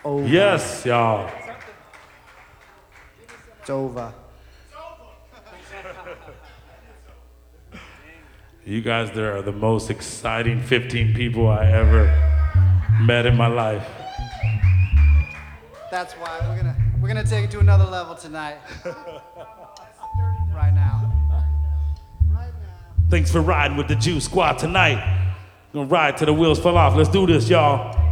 over. Yes, y'all. It's over. You guys, there are the most exciting 15 people I ever met in my life. That's why we're gonna take it to another level tonight. Right now. Thanks for riding with the Juice Squad tonight. Gonna ride till the wheels fall off. Let's do this, y'all.